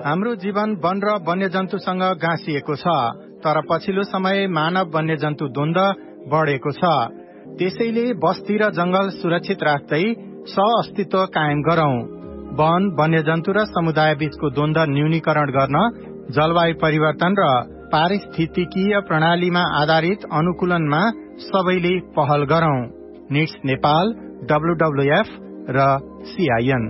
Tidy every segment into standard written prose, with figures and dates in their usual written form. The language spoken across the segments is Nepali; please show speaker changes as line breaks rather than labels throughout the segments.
हाम्रो जीवन वन र वन्यजन्तुसँग गाँसिएको छ, तर पछिल्लो समय मानव वन्यजन्तु द्वन्द्व बढेको छ। त्यसैले बस्ती र जंगल सुरक्षित राख्दै सह-अस्तित्व कायम गरौं। वन, वन्यजन्तु र समुदाय बीचको द्वन्द्व न्यूनीकरण गर्न जलवायु परिवर्तन र पारिस्थितिकीय प्रणालीमा आधारित अनुकूलनमा सबैले पहल गरौं। निड्स नेपाल, WWF र CIN।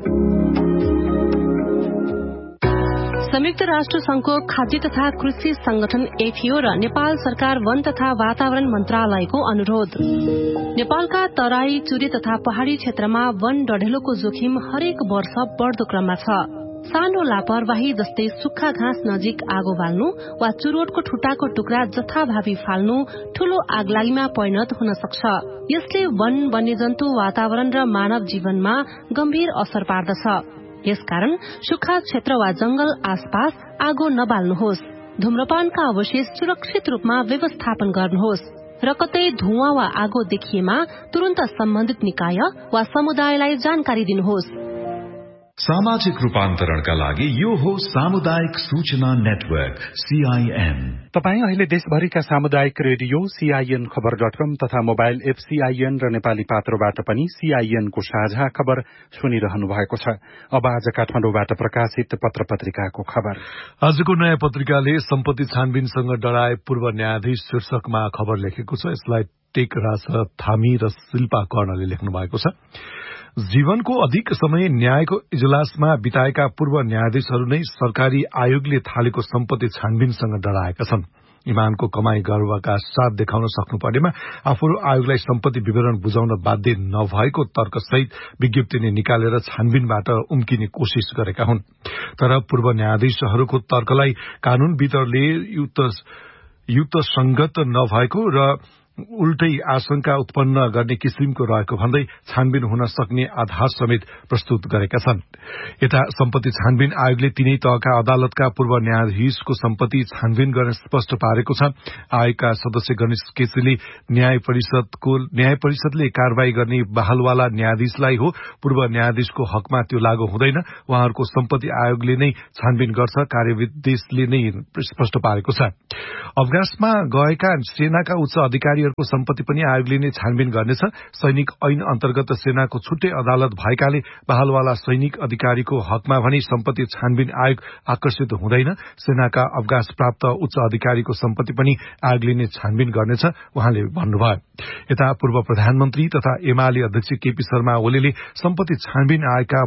संयुक्त राष्ट्र संघको खाद्य तथा कृषि संगठन FAO र नेपाल सरकार वन तथा वातावरण मन्त्रालयको अनुरोध। नेपालका तराई, चुरे तथा पहाड़ी क्षेत्रमा वन डढेलोको जोखिम हरेक वर्ष बढ़दो क्रममा छ। सानो लापरवाही जस्तै सुक्खा घाँस नजिक आगो बाल्नु वा चुरोटको ठुटाको टुक्रा जथाभावी फाल्नु ठूलो आगलागीमा परिणत हुन सक्छ। यसले वन, वन्यजन्तु, वातावरण र मानव जीवनमा गम्भीर असर पार्दछ। यसकारण सुक्खा क्षेत्र वा जंगल आसपास आगो नबाल्नुहोस्। धूम्रपानका अवशेष सुरक्षित रूपमा व्यवस्थापन गर्नुहोस् र कतै धुवाँ वा आगो देखिएमा तुरन्त सम्बन्धित निकाय वा समुदायलाई जानकारी दिनुहोस्।
सामाजिक रूपान्तरणका लागि यो हो सामुदायिक सूचना नेटवर्क CIN।
तपाईँ अहिले देशभरिका सामुदायिक रेडियो CIN खबर.com तथा मोबाइल एप CIN र नेपाली पात्रोबाट पनि CIN को साझा खबर सुनिरहनु भएको छ। अब आज काठमाडौँबाट प्रकाशित पत्र पत्रिकाको खबर।
आजको नयाँ पत्रिकाले सम्पत्ति छानबिनसँग डराए पूर्व न्यायाधीश शीर्षकमा खबर लेखेको छ। यसलाई टेकराज थामी र शिल्पा कर्णले लेख्नु भएको छ। जीवनको अधिक समय न्यायको इजलासमा बिताएका पूर्व न्यायाधीशहरू नै सरकारी आयोगले थालेको सम्पत्ति छानबिनसँग डराएका छन्। इमानको कमाई गर्वका साथ देखाउन सक्नुपर्नेमा आफूहरू आयोगलाई सम्पत्ति विवरण बुझाउन बाध्य नभएको तर्कसहित विज्ञप्ति नै निकालेर छानबिनबाट उम्किने कोशिश गरेका हुन्। तर पूर्व न्यायाधीशहरूको तर्कलाई कानूनविदहरूले युक्तसंगत नभएको र उल्टै आशंका उत्पन्न गर्ने किसिमको रहेको भन्दै छानबिन हुन सक्ने आधार समेत प्रस्तुत गरेका छन्। यता सम्पत्ति छानबिन आयोगले तीनै तहका अदालतका पूर्व न्यायाधीशको सम्पत्ति छानबिन गर्ने स्पष्ट पारेको छ। आयोगका सदस्य गणेश केसीले न्याय परिषदले कारवाही गर्ने बहालवाला न्यायाधीशलाई हो, पूर्व न्यायाधीशको हकमा त्यो लागू हुँदैन। उहाँहरूको सम्पत्ति आयोगले नै छानबिन गर्छ, कार्यविदेशले नै स्पष्ट पारेको छ। अवकाशमा गएका सेनाका उच्च अधिकारीहरूको सम्पत्ति पनि आयोगले नै छानबिन गर्नेछ। सैनिक ऐन अन्तर्गत सेनाको छुट्टै अदालत भएकाले बहालवाला सैनिक अधिकारीको हकमा भने सम्पत्ति छानबिन आयोग आकर्षित हुँदैन। सेनाका अवकाश प्राप्त उच्च अधिकारीको सम्पत्ति पनि आयोगले नै छानबिन गर्नेछ, उहाँले भन्नुभयो। यता पूर्व प्रधानमन्त्री तथा एमाले अध्यक्ष केपी शर्मा ओलीले सम्पत्ति छानबिन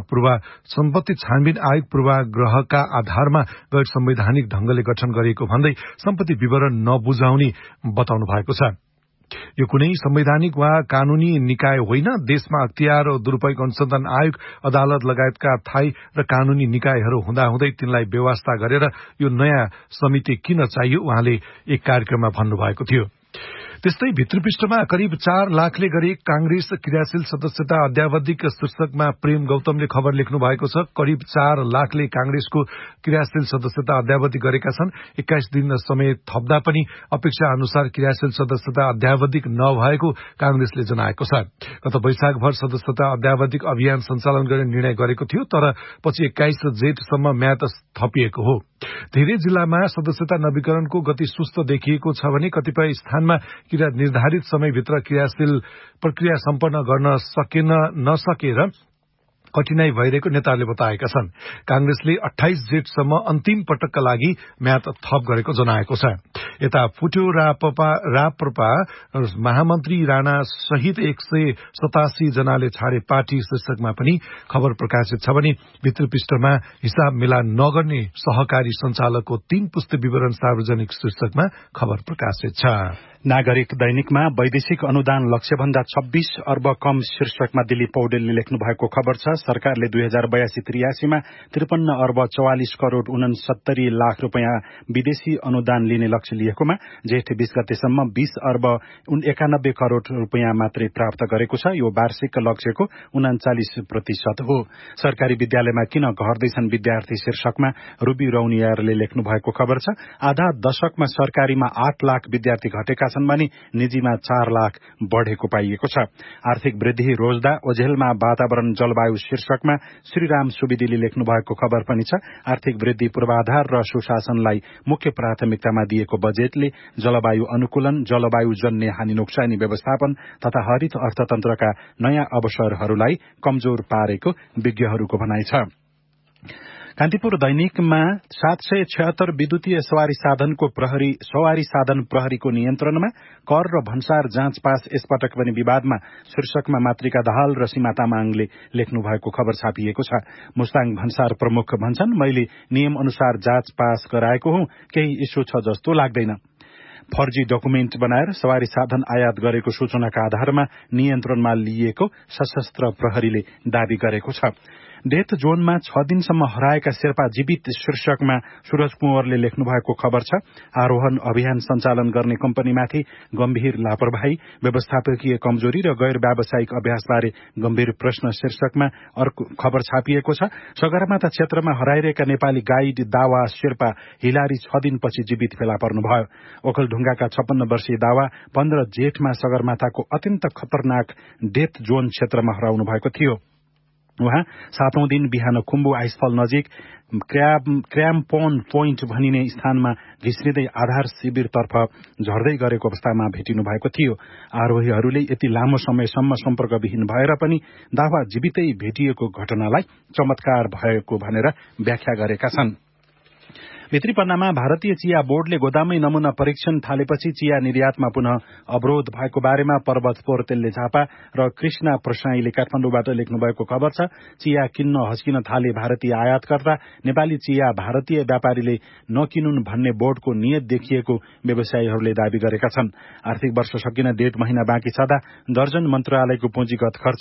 आयोग पूर्वाग्रहका आधारमा गैर संवैधानिक ढंगले गठन गरिएको भन्दै सम्पत्ति विवरण नबुझाउने बताउनु भएको छ। यो कुनै संवैधानिक वा कानूनी निकाय होइन। देशमा अख्तियार र दुरूपयोग अनुसन्धान आयोग, अदालत लगायतका थायी र कानूनी निकायहरू हुँदाहुँदै तिनलाई व्यवस्था गरेर यो नयाँ समिति किन चाहियो, उहाँले एक कार्यक्रममा भन्नुभएको थियो। त्यस्तै भित्रीपृष्ठमा करिब 4 लाखले गरे कांग्रेस क्रियाशील सदस्यता अध्यावधिक शीर्षकमा प्रेम गौतमले खबर लेख्नु भएको छ। करिब 4 लाखले कांग्रेसको क्रियाशील सदस्यता अध्यावधि गरेका छन्। 21 दिन समय थप्दा पनि अपेक्षा अनुसार क्रियाशील सदस्यता अध्यावधिक नभएको कांग्रेसले जनाएको छ। गत वैशाखभर सदस्यता अध्यावधिक अभियान सञ्चालन गर्ने निर्णय गरेको थियो, तर पछि 21 जेठसम्म म्याद थपिएको हो। धेरै जिल्लामा सदस्यता नवीकरणको गति सुस्त देखिएको छ भने कतिपय स्थानमा निर्धारित समयभित्र क्रियाशील प्रक्रिया सम्पन्न गर्न नसकेर कठिनाई भइरहेको नेताहरूले बताएका छन्। कांग्रेसले 28 जेठसम्म अन्तिम पटकका लागि म्याद थप गरेको जनाएको छ। यता फुट्यो राप्रपा महामन्त्री राणा सहित 187 जनाले छाडे पार्टी शीर्षकमा पनि खबर प्रकाशित छ भने भित्री पृष्ठमा हिसाब मिलान नगर्ने सहकारी सञ्चालकको 3 पुस्ते विवरण सार्वजनिक शीर्षकमा खबर प्रकाशित छ।
नागरिक दैनिकमा वैदेशिक अनुदान लक्ष्यभन्दा 26 अर्ब कम शीर्षकमा दिलीप पौडेलले लेख्नु भएको खबर छ। सरकारले 2082-83 मा 53 अर्ब 44 करोड़ 69 लाख रुपैयाँ विदेशी अनुदान लिने लक्ष्य लिएकोमा जेठ 20 गतेसम्म 20 अर्ब 91 करोड़ रुपैयाँ मात्रै प्राप्त गरेको छ। यो वार्षिक लक्ष्यको 39% हो। सरकारी विद्यालयमा किन घट्दैछन् विद्यार्थी शीर्षकमा रुबी रौनियारले लेख्नु भएको खबर छ। आधा दशकमा सरकारीमा 8 लाख विद्यार्थी घटेका छन् भने निजीमा 4 लाख बढ़ेको पाइएको छ। आर्थिक वृद्धि रोज्दा ओझेलमा वातावरण जलवायु शीर्षकमा श्रीराम सुवेदीले लेख्नु भएको खबर पनि छ। आर्थिक वृद्धि पूर्वाधार र सुशासनलाई मुख्य प्राथमिकतामा दिएको बजेटले जलवायु अनुकूलन, जलवायु जन्य हानि नोक्सानी व्यवस्थापन तथा हरित अर्थतन्त्रका नयाँ अवसरहरूलाई कमजोर पारेको विज्ञहरूको भनाइ छ। कान्तिपुर दैनिकमा 776 विद्युतीय सवारी साधन प्रहरीको नियन्त्रणमा, कर र भन्सार जाँच पास यसपटक पनि विवादमा शीर्षकमा मातृका दाहाल र सीमा तामाङले लेख्नु भएको खबर छापिएको छ। मुस्ताङ भन्सार प्रमुख भन्छन्, मैले नियम अनुसार जाँच पास गराएको हुँ, केही इस्यु छ जस्तो लाग्दैन। फर्जी डकुमेन्ट बनाएर सवारी साधन आयात गरेको सूचनाका आधारमा नियन्त्रणमा लिएको सशस्त्र प्रहरीले दावी गरेको छ। डेथ जोनमा 6 दिनसम्म हराएका शेर्पा जीवित शीर्षकमा सूरज कुँवरले लेख्नु भएको खबर छ। आरोहण अभियान सञ्चालन गर्ने कम्पनीमाथि गम्भीर लापरवाही, व्यवस्थापकीय कमजोरी र गैर व्यावसायिक अभ्यासबारे गम्भीर प्रश्न शीर्षकमा अर्को खबर छापिएको छ। सगरमाथा क्षेत्रमा हराइरहेका नेपाली गाइड दावा शेर्पा हिलारी 6 दिनपछि जीवित फेला पर्नुभयो। ओखलढुङ्गाका 56 वर्षीय दावा 15 जेठमा सगरमाथाको अत्यन्त खतरनाक डेथ जोन क्षेत्रमा हराउनु भएको थियो। उहाँ 7औं दिन बिहान खुम्बु आइसफल नजिक क्र्याम्पोन पोइन्ट भनिने स्थानमा घिस्रिँदै आधार शिविरतर्फ झर्दै गरेको अवस्थामा भेटिनु भएको थियो। आरोहीहरूले यति लामो समयसम्म सम्पर्कविहीन भएर पनि दावा जीवितै भेटिएको घटनालाई चमत्कार भएको भनेर व्याख्या गरेका छन्। भित्री पन्नामा भारतीय चिया बोर्डले गोदामै नमूना परीक्षण थालेपछि चिया निर्यातमा पुनः अवरोध भएको बारेमा पर्वत पोर्तेलले झापा र कृष्णा प्रसाईले काठमाडौँबाट लेख्नु भएको खबर छ। चिया किन्न हस्किन थाले भारतीय आयातकर्ता, नेपाली चिया भारतीय व्यापारीले नकिनुन् भन्ने बोर्डको नियत देखिएको व्यवसायीहरूले दावी गरेका छन्। आर्थिक वर्ष सकिन 1.5 महिना बाँकी छँदा दर्जन मन्त्रालयको पुँजीगत खर्च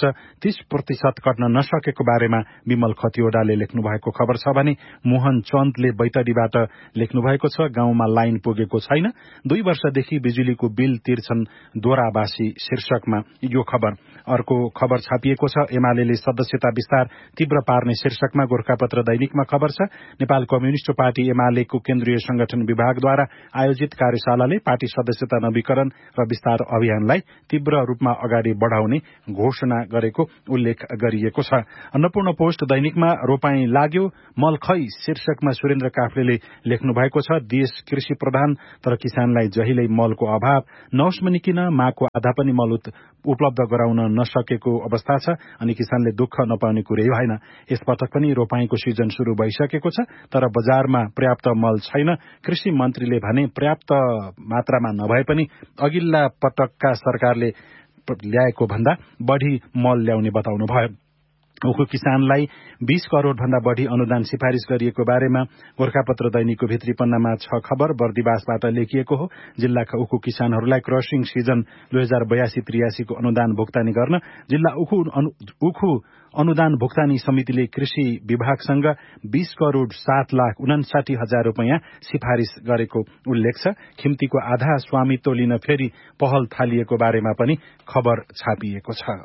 30% कट्न नसकेको बारेमा विमल खतिवड़ाले लेख्नु भएको खबर छ भने मोहन चन्दले बैतडीबाट लेख्नु भएको छ, गाउँमा लाइन पुगेको छैन, 2 वर्षदेखि बिजुलीको बिल तिर्छन् दोरावासी शीर्षकमा यो खबर। अर्को खबर छापिएको छ, एमालेले सदस्यता विस्तार तीव्र पार्ने शीर्षकमा गोरखापत्र दैनिकमा खबर छ। नेपाल कम्युनिष्ट पार्टी एमालेको केन्द्रीय संगठन विभागद्वारा आयोजित कार्यशालाले पार्टी सदस्यता नवीकरण र विस्तार अभियानलाई तीव्र रूपमा अगाडि बढ़ाउने घोषणा गरेको उल्लेख गरिएको छ। अन्नपूर्ण पोस्ट दैनिकमा रोपाई लाग्यो मल खै शीर्षकमा सुरेन्द्र काफ्लेले लेख्नु भएको छ। देश कृषि प्रधान तर किसानलाई जहिल्यै मलको अभाव, नहोस् किन माको आधा पनि मल उपलब्ध गराउन नसकेको अवस्था छ अनि किसानले दुःख नपाउने कुरै होइन। यसपटक पनि रोपाईको सिजन शुरू भइसकेको छ तर बजारमा पर्याप्त मल छैन। कृषि मन्त्रीले भने पर्याप्त मात्रामा नभए पनि अघिल्ला पटकका सरकारले ल्याएको भन्दा बढ़ी मल ल्याउने बताउनुभयो। उखु किसानलाई 20 करोड़ भन्दा बढ़ी अनुदान सिफारिश गरिएको बारेमा गोरखापत्र दैनिकको भित्री पन्नामा 6 खबर बर्दिवासबाट लेखिएको हो। जिल्लाका उखु किसानहरूलाई क्रसिङ सिजन 2082-83 को अनुदान भुक्तानी गर्न जिल्ला उखु अनुदान भुक्तानी समितिले कृषि विभागसँग 20 करोड़ 7,59,000 रुपैयाँ सिफारिश गरेको उल्लेख छ। खिम्तीको आधा स्वामित्व लिन फेरि पहल थालिएको बारेमा पनि खबर छापिएको छ।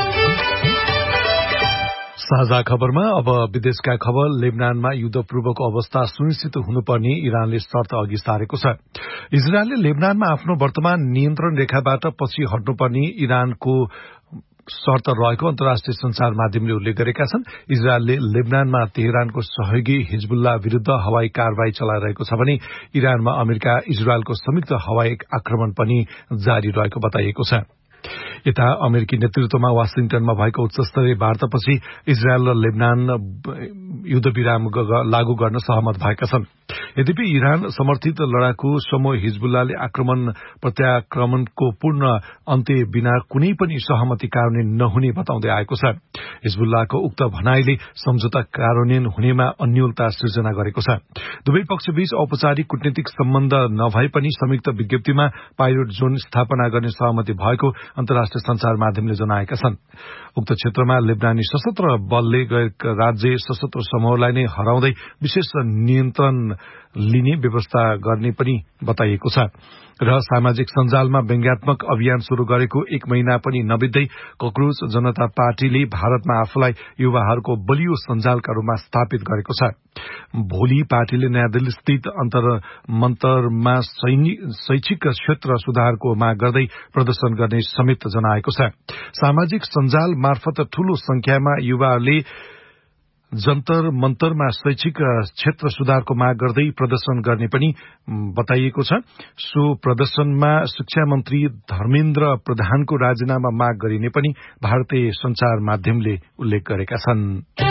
साझा खबरमा अब विदेशका खबर। लेबनानमा युद्धपूर्वको अवस्था सुनिश्चित हुनुपर्ने इरानले शर्त अघि सारेको छ। इजरायलले लेबनानमा आफ्नो वर्तमान नियन्त्रण रेखाबाट पछि हट्नुपर्ने इरानको शर्त रहेको अन्तर्राष्ट्रिय संचार माध्यमले उल्लेख गरेका छन्। इजरायलले लेबनानमा तेहरानको सहयोगी हिजबुल्ला विरूद्ध हवाई कारवाही चलाइरहेको छ भने इरानमा अमेरिका इजरायलको संयुक्त हवाई आक्रमण पनि जारी रहेको बताइएको छ। यता अमेरिकी नेतृत्वमा वाशिंगटनमा भएको उच्चस्तरीय वार्तापछि इजरायल र लेबनान युद्धविराम लागू गर्न सहमत भएका छन्। यद्यपि इरान समर्थित लडाकु समूह हिजबुल्लाले प्रत्याक्रमणको पूर्ण अन्त्य बिना कुनै पनि सहमति कार्यान्वयन नहुने बताउँदै आएको छ। हिजबुल्लाको उक्त भनाईले सम्झौता कार्यान्वयन हुनेमा अन्योलता सृजना गरेको छ। दुवै पक्षबीच औपचारिक कूटनीतिक सम्बन्ध नभए पनि संयुक्त विज्ञप्तिमा पाइलट जोन स्थापना गर्ने सहमति भएको अन्तर्राष्ट्रिय संचार माध्यमले जनाएका छन्। उक्त क्षेत्रमा लेबनानी सशस्त्र बलले गैर राज्य सशस्त्र समूहलाई नै हराउँदै विशेष नियन्त्रण लिने व्यवस्था गर्ने पनि बताइएको छ र सामाजिक सञ्जालमा व्यङ्ग्यात्मक अभियान शुरू गरेको 1 महिना पनि नबित्दै कक्रोच जनता पार्टीले भारतमा आफूलाई युवाहरूको बलियो सञ्जालका रूपमा स्थापित गरेको छ। भोलि पार्टीले नयाँ दिल्ली स्थित मन्तरमा शैक्षिक क्षेत्र सुधारको माग गर्दै प्रदर्शन गर्ने समेत जनाएको छ। सामाजिक सञ्जाल मार्फत ठूलो संख्यामा युवाहरूले जन्तर मन्तरमा शैक्षिक क्षेत्र सुधारको माग गर्दै प्रदर्शन गर्ने पनि बताइएको छ। सो प्रदर्शनमा शिक्षा मन्त्री धर्मेन्द्र प्रधानको राजीनामा माग गरिने पनि भारतीय संचार माध्यमले उल्लेख गरेका छन्।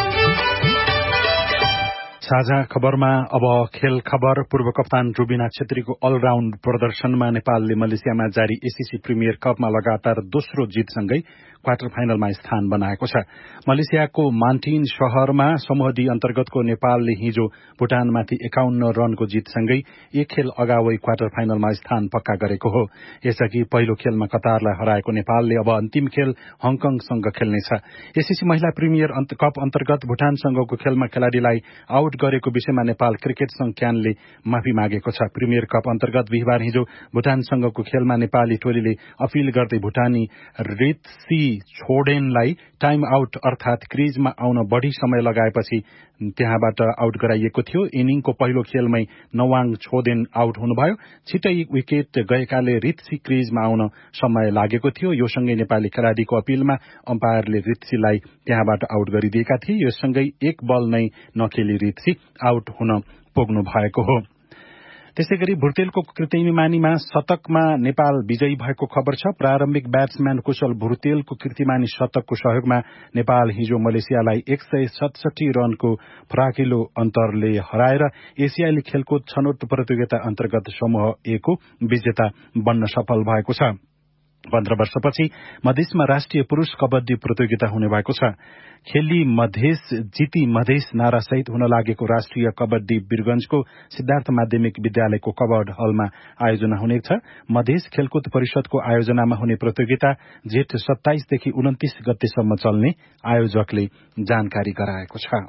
साझा खबरमा अब खेल खबर। पूर्व कप्तान रुबिना छेत्रीको अलराउण्ड प्रदर्शनमा नेपालले मलेसियामा जारी एसीसी प्रिमियर कपमा लगातार दोस्रो जितसँगै क्वार्टर फाइनलमा स्थान बनाएको छ। मलेसियाको मान्टिन शहरमा समूह डी अन्तर्गतको नेपालले हिजो भुटानमाथि 51 रनको जितसँगै एक खेल अगावै क्वार्टर फाइनलमा स्थान पक्का गरेको हो। यसअघि पहिलो खेलमा कतारलाई हराएको नेपालले अब अन्तिम खेल हङकङसँग खेल्नेछ। एसीसी महिला प्रिमियर कप अन्तर्गत भुटानसँगको खेलमा खेलाड़ीलाई आउट गरेको विषयमा नेपाल क्रिकेट संघ क्यानले माफी मागेको छ। प्रिमियर कप अन्तर्गत बिहिबार हिजो भुटानसँगको खेलमा नेपाली टोलीले अपील गर्दै भुटानी रितसी छोडेनलाई टाइम आउट अर्थात क्रिजमा आउन बढ़ी समय लगाएपछि त्यहाँबाट आउट गराइएको थियो। इनिङको पहिलो खेलमै नवाङ छोदेन आउट हुनुभयो। छिटै विकेट गएकाले रितसी क्रिजमा आउन समय लागेको थियो। यो सँगै नेपाली खेलाड़ीको अपीलमा अम्पायरले रितसीलाई त्यहाँबाट आउट गरिदिएका थिए। यो सँगै एक बल नै नखेली रितसी आउट हुन पुग्नु भएको हो। त्यसैगरी भुर्तेलको कृतिमानीमा शतकमा नेपाल विजयी भएको खबर छ। प्रारम्भिक ब्याट्सम्यान कुशल भुर्तेलको कृतिमानी शतकको सहयोगमा नेपाल हिजो मलेसियालाई 167 रनको फराकिलो अन्तरले हराएर एसियाली खेलकुद छनौट प्रतियोगिता अन्तर्गत समूह ए को विजेता बन्न सफल भएको छ। 15 वर्षपछि मधेसमा राष्ट्रिय पुरूष कबड्डी प्रतियोगिता हुने भएको छ। खेली मधेस जिती मधेस नारासहित हुन लागेको राष्ट्रिय कबड्डी वीरगंजको सिद्धार्थ माध्यमिक विद्यालयको कबड हलमा आयोजना हुनेछ। मधेस खेलकुद परिषदको आयोजनामा हुने प्रतियोगिता जेठ 27 देखि 29 गतेसम्म चल्ने आयोजकले जानकारी गराएको छ।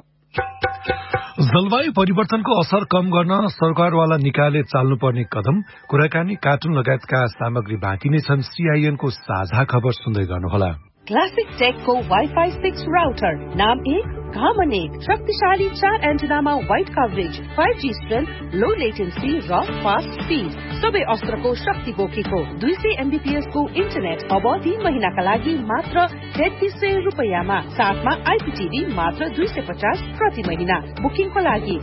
जलवायु परिवर्तनको असर कम गर्न सरकारवाला निकायले चाल्नुपर्ने कदम, कुराकानी, कार्टुन लगायतका सामग्री बाँकी नै छन्। सीआईएन को साझा खबर सुन्दै गर्नुहोला।
क्लासिक टेक को वाईफाई 6 राउटर, नाम 1 घामन 1, शक्तिशाली 4 एन्टेनामा वाइड कभरेज, 5G स्ट्रेन्थ, लो लेटेन्सी र फास्ट स्पीड, सबै अस्त्रको शक्ति बोकेको 200 MBPS को इन्टरनेट अब 3 महिनाका लागि मात्र 3300 रुपैयाँमा, साथमा आइपीटीभी मात्र 250 प्रति महिना। बुकिङको लागि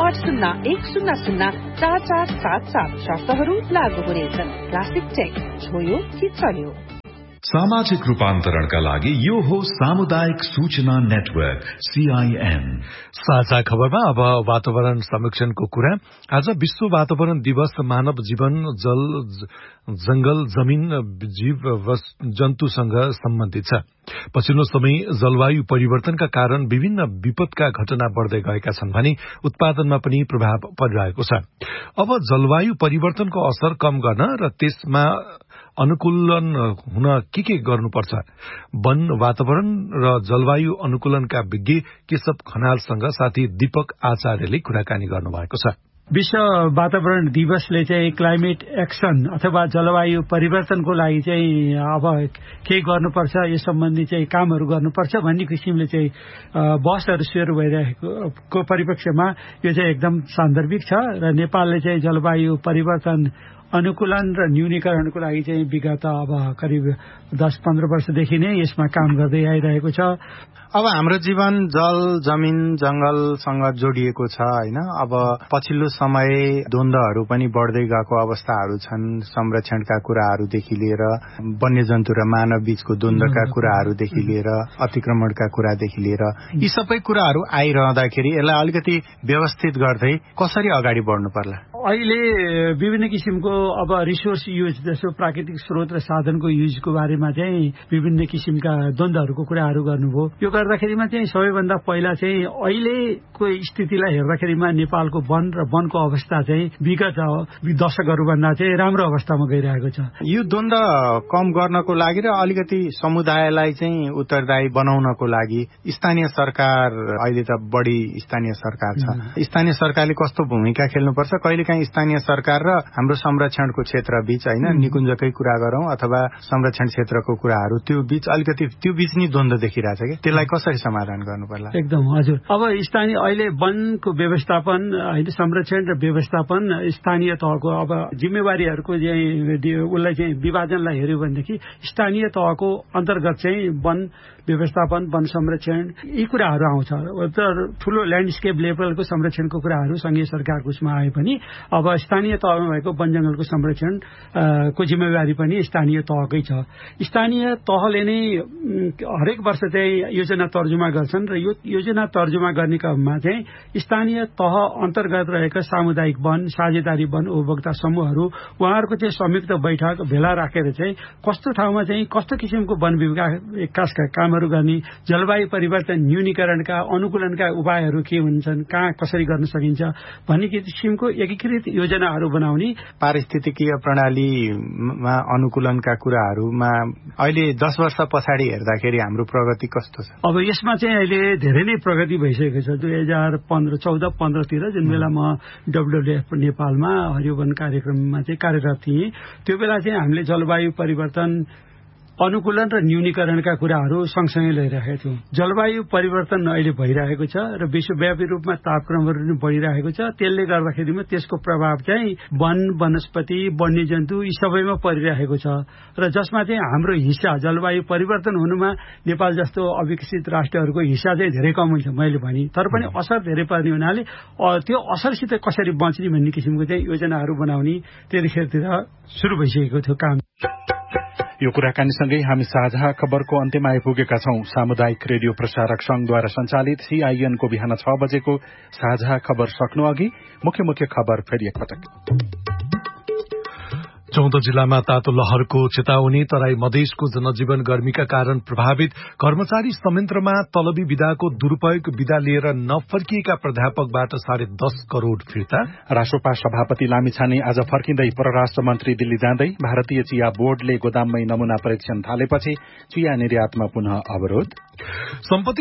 9801004477, शर्तहरू लागू हुनेछन्। क्लासिक टेक, छोयो कि चल्यो।
सामाजिक रूपान्तरणका लागि यो हो सामुदायिक सूचना नेटवर्क सीआईएन।
साझा खबरमा अब वातावरण संरक्षणको कुरा। आज विश्व वातावरण दिवस मानव जीवन, जल, जंगल, जमीन, जीव जन्तुसँग सम्बन्धित छ। पछिल्लो समय जलवायु परिवर्तनका कारण विभिन्न विपदका घटना बढ़दै गएका छन् भने उत्पादनमा पनि प्रभाव परिरहेको छ। अब जलवायु परिवर्तनको असर कम गर्न र त्यसमा अनुकूलन हुन के गर्नुपर्छ? वन, वातावरण र जलवायु अनुकूलनका विज्ञ केशव खनालसँग साथी दीपक आचार्यले कुराकानी गर्नुभएको छ।
विश्व वातावरण दिवसले चाहिँ क्लाइमेट एक्सन अथवा जलवायु परिवर्तनको लागि चाहिँ अब के गर्नुपर्छ, यस सम्बन्धी चाहिँ कामहरू गर्नुपर्छ भन्ने किसिमले चाहिँ बहसहरू सुरु भइरहेको परिप्रेक्ष्यमा यो चाहिँ एकदम सान्दर्भिक छ र नेपालले चाहिँ जलवायु परिवर्तन अनुकूलन र न्यूनीकरणको लागि चाहिँ विगत अब करिब 10-15 वर्षदेखि नै यसमा काम गर्दै आइरहेको छ।
अब हाम्रो जीवन जल, जमिन, जंगलसँग जोडिएको छ हैन। अब पछिल्लो समय द्वन्द्वहरू पनि बढ्दै गएको अवस्थाहरू छन्। संरक्षणका कुराहरूदेखि लिएर वन्यजन्तु र मानव बीचको द्वन्द्वका कुराहरूदेखि लिएर अतिक्रमणका कुरादेखि लिएर यी सबै कुराहरू आइरहँदाखेरि यसलाई अलिकति व्यवस्थित गर्दै कसरी अगाडि बढ्नु पर्ला?
अहिले विभिन्न किसिमको अब रिसोर्स युज जस्तो प्राकृतिक स्रोत र साधनको युजको बारेमा चाहिँ विभिन्न किसिमका द्वन्द्वहरूको कुराहरू गर्नुभयो। यो गर्दाखेरिमा चाहिँ सबैभन्दा पहिला चाहिँ अहिलेको स्थितिलाई हेर्दाखेरिमा नेपालको वन र वनको अवस्था चाहिँ विगत दशकहरूभन्दा चाहिँ राम्रो अवस्थामा गइरहेको छ।
यो द्वन्द्व कम गर्नको लागि र अलिकति समुदायलाई चाहिँ उत्तरदायी बनाउनको लागि स्थानीय सरकार, अहिले त बढी स्थानीय सरकार छ, स्थानीय सरकारले कस्तो भूमिका खेल्नुपर्छ? कहिलेकाहीँ स्थानीय सरकार र हाम्रो संरक्षणको क्षेत्र बीच होइन निकुञ्जकै कुरा गरौं अथवा संरक्षण क्षेत्रको कुराहरू त्यो बीच नि द्वन्द्व देखिरहेछ कि त्यसलाई कसरी समाधान गर्नु पर्ला?
एकदम हजुर। अब स्थानीय अहिले वनको व्यवस्थापन होइन संरक्षण र व्यवस्थापन स्थानीय तहको अब जिम्मेवारीहरूको उसलाई चाहिँ विभाजनलाई हेर्यो भनेदेखि स्थानीय तहको अन्तर्गत चाहिँ वन व्यवस्थापन, वन संरक्षण यी कुराहरू आउँछ। ठूलो ल्यान्डस्केप लेभलको संरक्षणको कुराहरू संघीय सरकारको उसमा आए पनि अब स्थानीय तहमा भएको वन जंगलको संरक्षण को जिम्मेवारी पनि स्थानीय तहकै छ। स्थानीय तहले नै हरेक वर्ष चाहिँ योजना तर्जुमा गर्छन् र यो योजना तर्जुमा गर्ने क्रममा चाहिँ स्थानीय तह अन्तर्गत रहेका सामुदायिक वन, साझेदारी वन उपभोक्ता समूहहरू उहाँहरूको चाहिँ संयुक्त बैठक भेला राखेर चाहिँ कस्तो ठाउँमा चाहिँ कस्तो किसिमको वन विकासका कामहरू गर्ने, जलवायु परिवर्तन न्यूनीकरणका अनुकूलनका उपायहरू के हुन्छन्, कहाँ कसरी गर्न सकिन्छ भन्ने किसिमको एकीकृत योजनाहरू बनाउने।
पारिस्थितिकीय प्रणालीमा अनुकूलनका कुराहरूमा अहिले 10 वर्ष पछाडि हेर्दाखेरि हाम्रो प्रगति कस्तो छ?
अब यसमा चाहिँ अहिले धेरै नै प्रगति भइसकेको छ। 2014-15 तिर जुन बेला म WWF नेपालमा हरियो वन कार्यक्रममा चाहिँ कार्यरत थिएँ, त्यो बेला चाहिँ हामीले जलवायु परिवर्तन अनुकूलन र न्यूनीकरणका कुराहरू सँगसँगै लैरहेका थियौं। जलवायु परिवर्तन अहिले भइरहेको छ र विश्वव्यापी रूपमा तापक्रमहरू पनि बढिरहेको छ। त्यसले गर्दाखेरिमा त्यसको प्रभाव चाहिँ वन, वनस्पति, वन्यजन्तु यी सबैमा परिरहेको छ र जसमा चाहिँ हाम्रो हिस्सा जलवायु परिवर्तन हुनुमा नेपाल जस्तो अविकसित राष्ट्रहरूको हिस्सा चाहिँ धेरै कम हुन्छ मैले भने, तर पनि असर धेरै पर्ने हुनाले त्यो असरसित कसरी बच्ने भन्ने किसिमको चाहिँ योजनाहरू बनाउने त्यतिखेरतिर सुरु भइसकेको थियो काम।
यो कुराकानीसँगै हामी साझा खबरको अन्त्यमा आइपुगेका छौं। सामुदायिक रेडियो प्रसारक संघद्वारा सञ्चालित CIN को बिहान 6 बजेको साझा खबर सक्नु अघि मुख्य खबर फेरि एकपटक।
14 जिल्लामा तातो लहरको चेतावनी। तराई मधेसको जनजीवन गर्मीका कारण प्रभावित। कर्मचारी संयन्त्रमा तलबी विधाको दुरूपयोग। विधा लिएर नफर्किएका प्राध्यापकबाट 10.5 करोड़ फिर्ता।
राष्ट्रपा सभापति लामिछाने आज फर्किँदै परराष्ट्र मन्त्री दिल्ली जाँदै। भारतीय चिया बोर्डले गोदाममै नमूना परीक्षण थालेपछि चिया निर्यातमा पुनः अवरोध। सम्पत्ति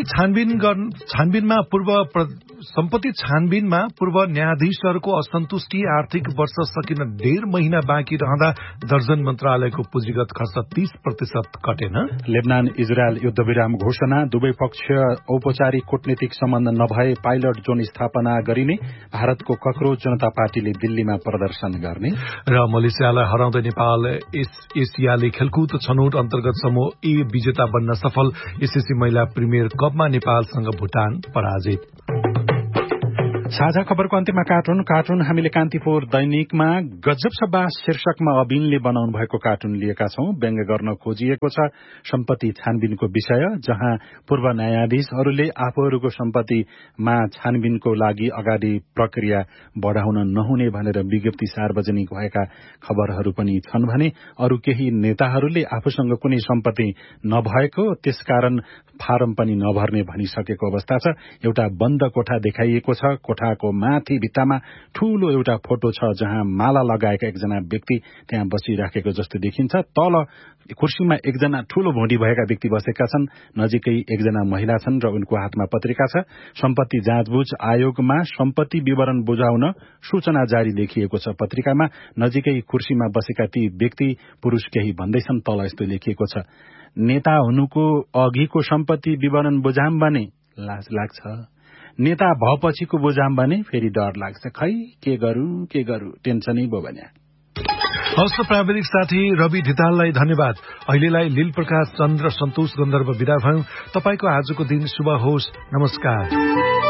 छानबिनमा पूर्व न्यायाधीशहरूको असन्तुष्टि। आर्थिक वर्ष सकिन 1.5 महिना बाँकी रहँदा दर्जन मन्त्रालयको पुँजीगत खर्च 30% कटेन। लेबनान इजरायल युद्धविराम घोषणा। दुवै पक्ष औपचारिक कूटनीतिक सम्बन्ध नभए पाइलट जोन स्थापना गरिने। भारतको कक्रोच जनता पार्टीले दिल्लीमा प्रदर्शन गर्ने। र मलेसियालाई हराउँदै नेपाल एसियाली खेलकुद छनौट अन्तर्गत समूह ए विजेता बन्न सफल। एसएससी महिला प्रिमियर कपमा नेपालसँग भुटान पराजित। साझा खबरको अन्त्यमा कार्टुन हामीले कान्तिपुर दैनिकमा गजब सभा शीर्षकमा अबिनले बनाउनु भएको कार्टुन लिएका छौं। व्यङ्ग्य गर्न खोजिएको छ सम्पत्ति छानबिनको विषय, जहाँ पूर्व न्यायाधीशहरूले आफूहरूको सम्पत्तिमा छानबिनको लागि अगाडि प्रक्रिया बढ़ाउन नहुने भनेर विज्ञप्ति सार्वजनिक भएका खबरहरू पनि छन् भने अरू केही नेताहरूले आफूसँग कुनै सम्पत्ति नभएको त्यसकारण फारम पनि नभर्ने भनिसकेको अवस्था छ। एउटा बन्द कोठा देखाइएको छ। कोठाको माथि भित्तामा ठूलो एउटा फोटो छ जहाँ माला लगाएका एकजना व्यक्ति त्यहाँ बसिराखेको जस्तो देखिन्छ। तल कुर्सीमा एकजना ठूलो भुँडी भएका व्यक्ति बसेका छन्। नजिकै एकजना महिला छन् र उनको हातमा पत्रिका छ। सम्पत्ति जाँचबुझ आयोगमा सम्पत्ति विवरण बुझाउन सूचना जारी लेखिएको छ पत्रिकामा। नजिकै कुर्सीमा बसेका ती व्यक्ति पुरूष केही भन्दैछन्। तल यस्तो लेखिएको छ, नेता हुनुको अघिको सम्पत्ति विवरण बुझाम भने लाज लाग्छ, नेता भएपछिको बुझाम भने फेरि डर लाग्छ। खै के गरू टेन्सनै भयो भने। हवस्, प्राविधिक साथी रवि धिताललाई धन्यवाद। अहिलेलाई लील प्रकाश चन्द्र सन्तोष गन्धर्व विदा भयौं। तपाईको आजको दिन शुभ होस्। नमस्कार।